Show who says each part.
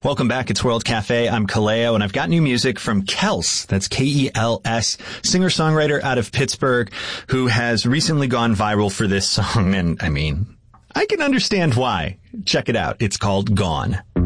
Speaker 1: Welcome back. It's World Cafe. I'm Kaleo, and I've got new music from Kels. That's K-E-L-S, singer-songwriter out of Pittsburgh, who has recently gone viral for this song. And I mean, I can understand why. Check it out. It's called Gone.